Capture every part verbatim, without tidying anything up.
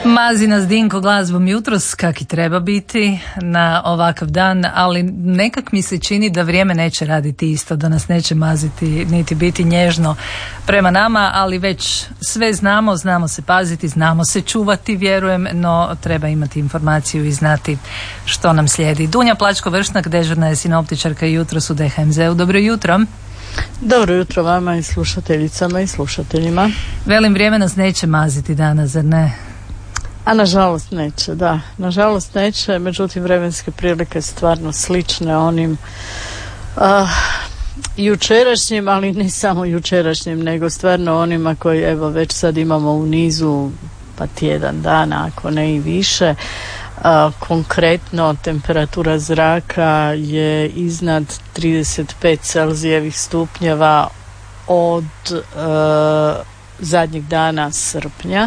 Mazi nas Dinko glazbom jutros, kak i treba biti na ovakav dan, ali nekak mi se čini da vrijeme neće raditi isto, da nas neće maziti niti biti nježno prema nama, ali već sve znamo, znamo se paziti, znamo se čuvati, vjerujem, no treba imati informaciju i znati što nam slijedi. Dunja Plačko-Vršnak, dežurna je sinoptičarka jutros u D H M Z-u. Dobro jutro. Dobro jutro vama i slušateljicama i slušateljima. Velim, vrijeme nas neće maziti danas, zar ne? A nažalost neće, da. Nažalost neće, međutim vremenske prilike stvarno slične onim uh, jučerašnjim, ali ne samo jučerašnjim, nego stvarno onima koji evo već sad imamo u nizu pa tjedan dana, ako ne i više. Uh, konkretno temperatura zraka je iznad trideset pet Celzijevih stupnjeva od uh, zadnjeg dana srpnja.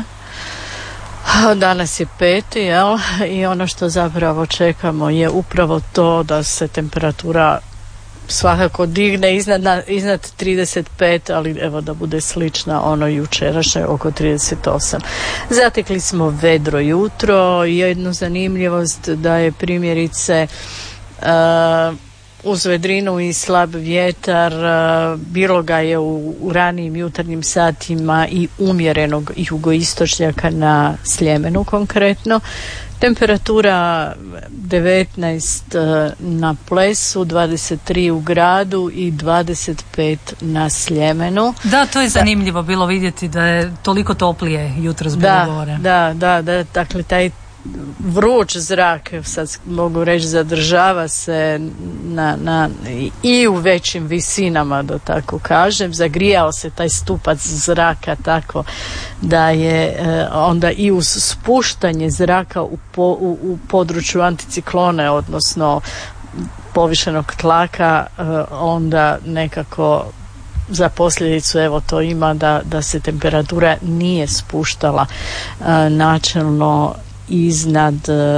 Danas je peti, jel? I ono što zapravo čekamo je upravo to da se temperatura svakako digne iznad, iznad trideset pet, ali evo da bude slična ono jučerašnje oko trideset osam. Zatekli smo vedro jutro i jednu zanimljivost da je primjerice uh, uz vedrinu i slab vjetar, bilo ga je u, u ranijim jutarnjim satima i umjerenog jugoistočnjaka na Sljemenu konkretno. Temperatura devetnaest na Plesu, dvadeset tri u gradu i dvadeset pet na Sljemenu. Da, to je zanimljivo bilo vidjeti da je toliko toplije jutros bilo gore. Da, da, da, dakle taj vruć zrak, sad mogu reći, zadržava se na, na, i u većim visinama, da tako kažem. Zagrijao se taj stupac zraka tako da je eh, onda i uz spuštanje zraka u, po, u, u području anticiklone, odnosno povišenog tlaka, eh, onda nekako za posljedicu evo to ima da, da se temperatura nije spuštala eh, načelno iznad,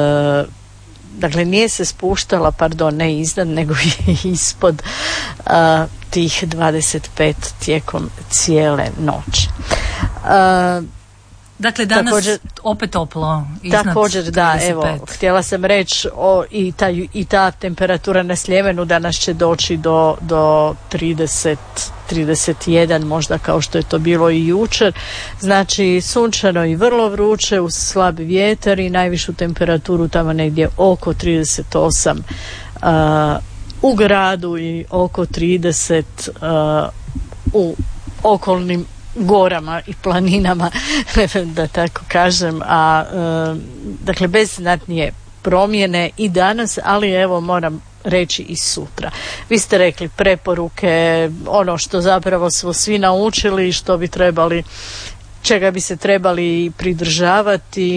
dakle nije se spuštala, pardon, ne iznad, nego ispod uh, tih dvadeset pet tijekom cijele noći. Uh, Dakle, danas također, opet toplo iznad također, da, trideset pet. evo, htjela sam reći o, i, ta, i ta temperatura na Sljemenu danas će doći do, do trideset, trideset jedan, možda kao što je to bilo i jučer. Znači, sunčano i vrlo vruće uz slab vjetar i najvišu temperaturu tamo negdje oko trideset osam uh, u gradu i oko trideset uh, u okolnim gorama i planinama, da tako kažem, a e, dakle bez znatnije promjene i danas, ali evo moram reći i sutra. Vi ste rekli preporuke, ono što zapravo smo svi naučili, što bi trebali, čega bi se trebali pridržavati,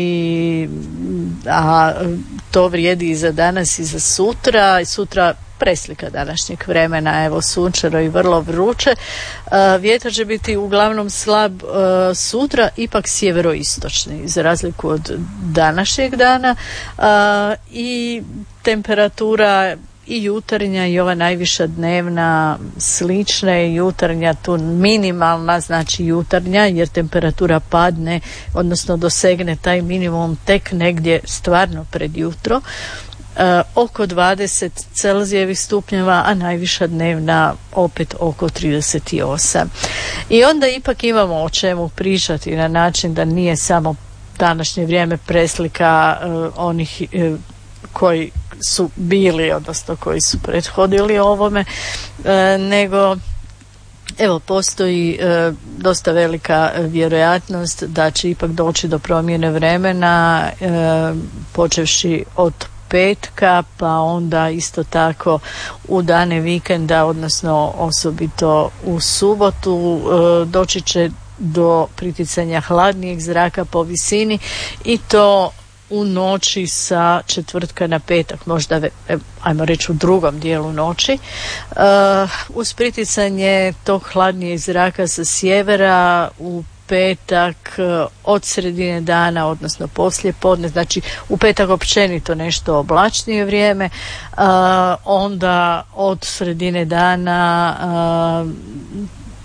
a to vrijedi i za danas i za sutra. I sutra preslika današnjeg vremena, evo sunčano i vrlo vruće. Uh, vjetar će biti uglavnom slab, uh, sutra ipak sjeveroistočni, za razliku od današnjeg dana, uh, i temperatura i jutarnja i ova najviša dnevna slične, jutarnja tu minimalna, znači jutarnja, jer temperatura padne, odnosno dosegne taj minimum tek negdje stvarno pred jutro. Uh, oko dvadeset Celzijevih stupnjeva, a najviša dnevna opet oko trideset osam. I onda ipak imamo o čemu pričati na način da nije samo današnje vrijeme preslika uh, onih uh, koji su bili, odnosno koji su prethodili ovome, uh, nego evo postoji uh, dosta velika vjerojatnost da će ipak doći do promjene vremena, uh, počevši od petka, pa onda isto tako u dane vikenda, odnosno osobito u subotu, doći će do priticanja hladnijeg zraka po visini i to u noći sa četvrtka na petak, možda ajmo reći u drugom dijelu noći. Uh, uz priticanje tog hladnijeg zraka sa sjevera u petak od sredine dana, odnosno poslije podne, znači u petak općenito nešto oblačnije vrijeme, uh, onda od sredine dana uh,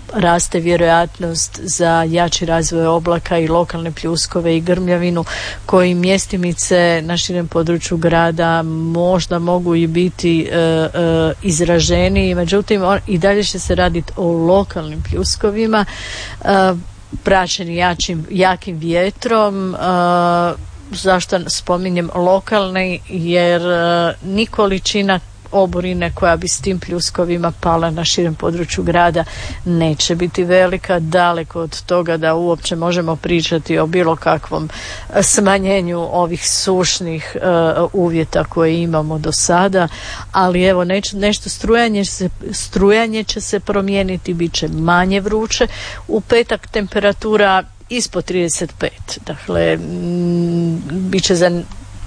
raste vjerojatnost za jači razvoj oblaka i lokalne pljuskove i grmljavinu koji mjestimice na širem području grada možda mogu i biti e, e, izraženiji, međutim on, i dalje će se raditi o lokalnim pljuskovima e, praćeni jačim, jakim vjetrom. E, zašto spominjem lokalni, jer e, ni količina oborine koja bi s tim pljuskovima pala na širem području grada neće biti velika, daleko od toga da uopće možemo pričati o bilo kakvom smanjenju ovih sušnih uh, uvjeta koje imamo do sada, ali evo neć, nešto strujanje, se, strujanje će se promijeniti, bit će manje vruće. U petak temperatura ispod trideset pet, dakle m, bit će za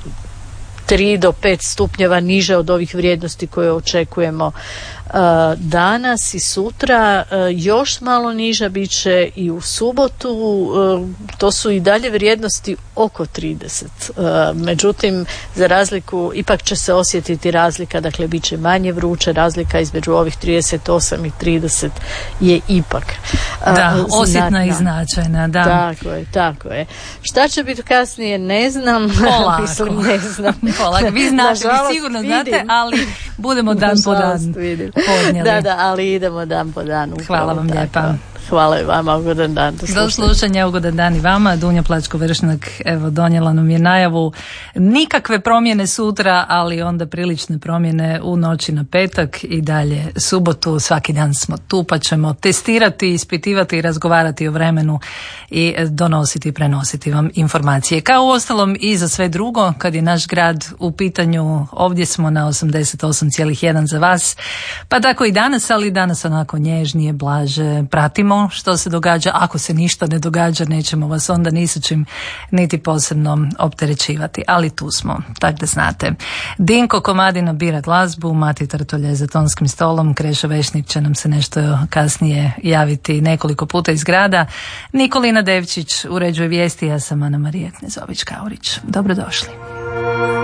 tri do pet stupnjeva niže od ovih vrijednosti koje očekujemo uh, danas i sutra. Uh, još malo niža bit će i u subotu. Uh, to su i dalje vrijednosti oko trideset. Uh, međutim, za razliku, ipak će se osjetiti razlika, dakle bit će manje vruće, razlika između ovih trideset osam i trideset je ipak uh, da, osjetna znatna. I značajna, da. Tako je, tako je. Šta će biti kasnije, ne znam. Polako. Mislim, ne znam. Polako. Vi znate, vi sigurno vidim. Znate, ali budemo dan po dan podnijeli. Da, da, ali idemo dan po dan. Hvala vam tako. lijepa. Hvala i vama, ugodan dan. Do slušanja. Do slušanja, ugodan dan i vama. Dunja Plačko-Vršnak, evo, donijela nam je najavu nikakve promjene sutra, ali onda prilične promjene u noći na petak i dalje subotu. Svaki dan smo tu, pa ćemo testirati, ispitivati i razgovarati o vremenu i donositi i prenositi vam informacije. Kao uostalom i za sve drugo, kad je naš grad u pitanju, ovdje smo na osamdeset osam zarez jedan za vas, pa tako i danas, ali danas onako nježnije, blaže, pratimo što se događa. Ako se ništa ne događa, nećemo vas onda ni sa čim niti posebno opterećivati, ali tu smo, tak da znate. Dinko Komadina bira glazbu, Mati Trtolje za tonskim stolom, Krešo Vešnik će nam se nešto kasnije javiti nekoliko puta iz grada, Nikolina Devčić uređuje vijesti, ja sam Ana Marija Knezović-Kaurić. Dobrodošli.